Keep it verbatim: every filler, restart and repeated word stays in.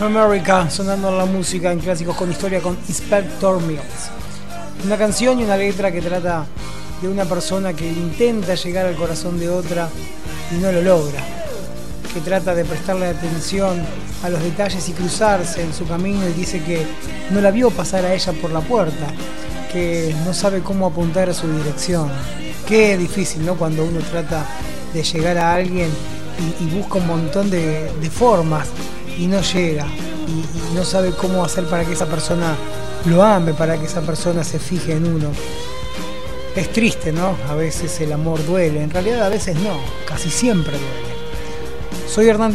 America, sonando en la música en Clásicos con Historia con Inspector Mills. Una canción y una letra que trata de una persona que intenta llegar al corazón de otra y no lo logra, que trata de prestarle atención a los detalles y cruzarse en su camino, y dice que no la vio pasar a ella por la puerta, que no sabe cómo apuntar a su dirección. Qué difícil, ¿no? Cuando uno trata de llegar a alguien y, y busca un montón de, de formas y no llega, y, y no sabe cómo hacer para que esa persona lo ame, para que esa persona se fije en uno. Es triste, ¿no? A veces el amor duele, en realidad a veces no, casi siempre duele. Soy Hernán